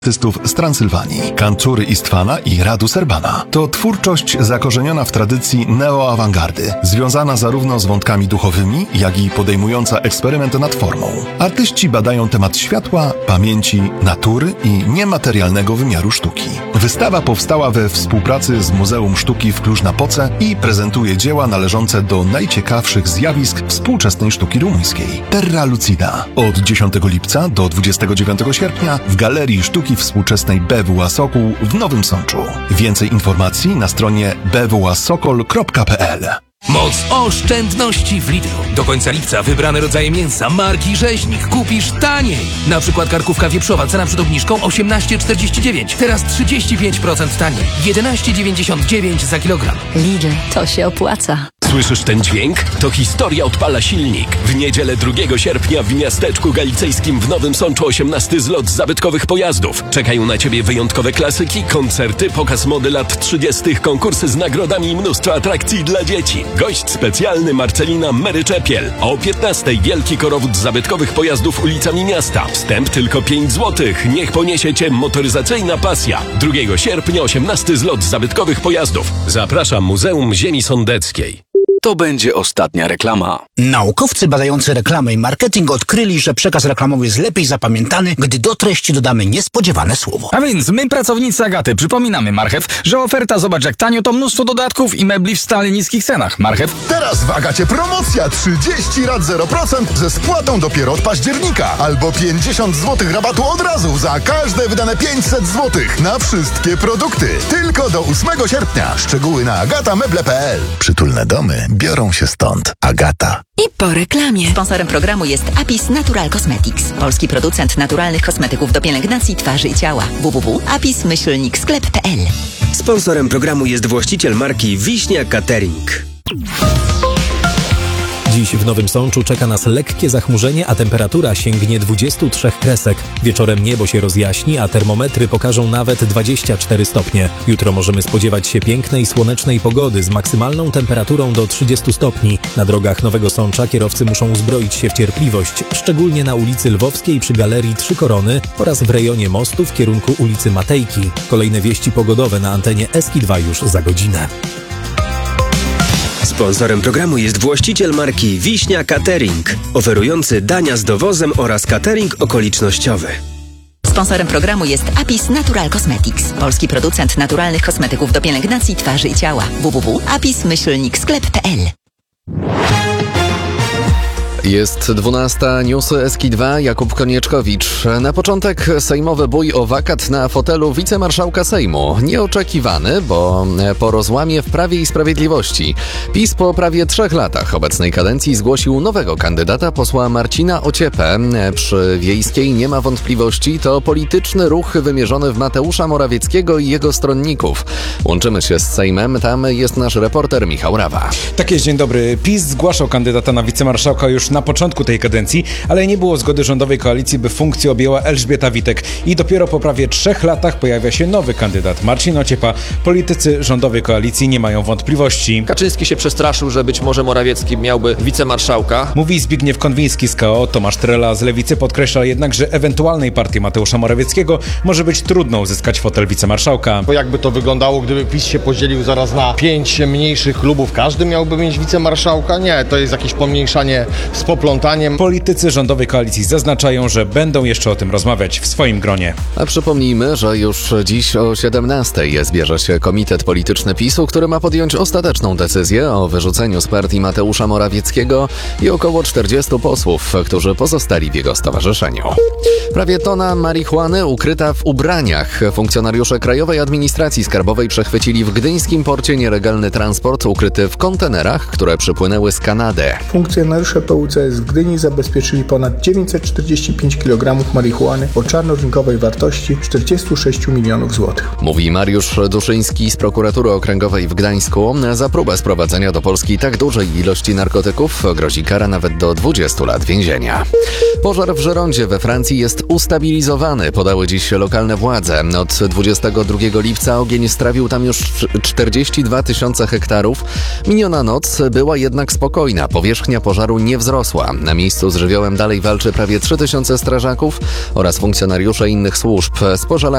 artystów z Transylwanii, Kanczury Istwana i Radu Serbana. To twórczość zakorzeniona w tradycji neo-awangardy, związana zarówno z wątkami duchowymi, jak i podejmująca eksperyment nad formą. Artyści badają temat światła, pamięci, natury i niematerialnego wymiaru sztuki. Wystawa powstała we współpracy z Muzeum Sztuki w Cluj-Napoce i prezentuje dzieła należące do najciekawszych zjawisk współczesnej sztuki rumuńskiej. Terra Lucida. Od 10 lipca do 29 sierpnia w Galerii Sztuki Współczesnej BWA Sokół w Nowym Sączu. Więcej informacji na stronie bwasokol.pl. Moc oszczędności w Lidlu. Do końca lipca wybrane rodzaje mięsa marki Rzeźnik kupisz taniej. Na przykład karkówka wieprzowa, cena przed obniżką 18,49. Teraz 35% taniej. 11,99 za kilogram. Lidl, to się opłaca. Słyszysz ten dźwięk? To historia odpala silnik. W niedzielę 2 sierpnia w miasteczku galicyjskim w Nowym Sączu 18 zlot zabytkowych pojazdów. Czekają na Ciebie wyjątkowe klasyki, koncerty, pokaz mody lat 30., konkursy z nagrodami i mnóstwo atrakcji dla dzieci. Gość specjalny Marcelina Mary-Czepiel. O 15 wielki korowód zabytkowych pojazdów ulicami miasta. Wstęp tylko 5 zł. Niech poniesie Cię motoryzacyjna pasja. 2 sierpnia 18 zlot zabytkowych pojazdów. Zapraszam Muzeum Ziemi Sądeckiej. To będzie ostatnia reklama. Naukowcy badający reklamę i marketing odkryli, że przekaz reklamowy jest lepiej zapamiętany, gdy do treści dodamy niespodziewane słowo. A więc my, pracownicy Agaty, przypominamy Marchew, że oferta zobacz jak tanio to mnóstwo dodatków i mebli w stale niskich cenach. Marchew. Teraz w Agacie promocja 30 rat 0% ze spłatą dopiero od października. Albo 50 zł rabatu od razu za każde wydane 500 zł na wszystkie produkty. Tylko do 8 sierpnia. Szczegóły na agatameble.pl. Przytulne domy biorą się stąd. Agata. I po reklamie. Sponsorem programu jest Apis Natural Cosmetics. Polski producent naturalnych kosmetyków do pielęgnacji twarzy i ciała. www.apis-sklep.pl. Sponsorem programu jest właściciel marki Wiśnia Catering. Dziś w Nowym Sączu czeka nas lekkie zachmurzenie, a temperatura sięgnie 23 kresek. Wieczorem niebo się rozjaśni, a termometry pokażą nawet 24 stopnie. Jutro możemy spodziewać się pięknej, słonecznej pogody z maksymalną temperaturą do 30 stopni. Na drogach Nowego Sącza kierowcy muszą uzbroić się w cierpliwość, szczególnie na ulicy Lwowskiej przy Galerii Trzy Korony oraz w rejonie mostu w kierunku ulicy Matejki. Kolejne wieści pogodowe na antenie Eski2 już za godzinę. Sponsorem programu jest właściciel marki Wiśnia Catering, oferujący dania z dowozem oraz catering okolicznościowy. Sponsorem programu jest Apis Natural Cosmetics. Polski producent naturalnych kosmetyków do pielęgnacji twarzy i ciała. www.apis-sklep.pl. Jest 12, newsy Eski2, Jakub Konieczkowicz. Na początek sejmowy bój o wakat na fotelu wicemarszałka Sejmu. Nieoczekiwany, bo po rozłamie w Prawie i Sprawiedliwości PiS po prawie 3 latach obecnej kadencji zgłosił nowego kandydata, posła Marcina Ociepę. Przy Wiejskiej nie ma wątpliwości, to polityczny ruch wymierzony w Mateusza Morawieckiego i jego stronników. Łączymy się z Sejmem, tam jest nasz reporter Michał Rawa. Tak jest, dzień dobry. PiS zgłaszał kandydata na wicemarszałka już na początku tej kadencji, ale nie było zgody rządowej koalicji, by funkcję objęła Elżbieta Witek. I dopiero po prawie 3 latach pojawia się nowy kandydat, Marcin Ociepa. Politycy rządowej koalicji nie mają wątpliwości. Kaczyński się przestraszył, że być może Morawiecki miałby wicemarszałka. Mówi Zbigniew Konwiński z KO. Tomasz Trela z Lewicy podkreśla jednak, że ewentualnej partii Mateusza Morawieckiego może być trudno uzyskać fotel wicemarszałka. Bo jakby to wyglądało, gdyby PiS się podzielił zaraz na 5 mniejszych klubów, każdy miałby mieć wicemarszałka? Nie, to jest jakieś pomniejszanie z poplątaniem. Politycy rządowej koalicji zaznaczają, że będą jeszcze o tym rozmawiać w swoim gronie. A przypomnijmy, że już dziś o 17:00 zbierze się Komitet Polityczny PiS-u, który ma podjąć ostateczną decyzję o wyrzuceniu z partii Mateusza Morawieckiego i około 40 posłów, którzy pozostali w jego stowarzyszeniu. Prawie tona marihuany ukryta w ubraniach. Funkcjonariusze Krajowej Administracji Skarbowej przechwycili w gdyńskim porcie nielegalny transport ukryty w kontenerach, które przypłynęły z Kanady. Funkcjonariusze PUCS w Gdyni zabezpieczyli ponad 945 kg marihuany o czarnorynkowej wartości 46 milionów złotych. Mówi Mariusz Duszyński z Prokuratury Okręgowej w Gdańsku. Za próbę sprowadzenia do Polski tak dużej ilości narkotyków grozi kara nawet do 20 lat więzienia. Pożar w Żerondzie we Francji jest ustabilizowany, podały dziś lokalne władze. Od 22 lipca ogień strawił tam już 42 000 hektarów. Miniona noc była jednak spokojna, powierzchnia pożaru nie wzrosła. Na miejscu z żywiołem dalej walczy prawie 3000 strażaków oraz funkcjonariusze innych służb. Z pożarami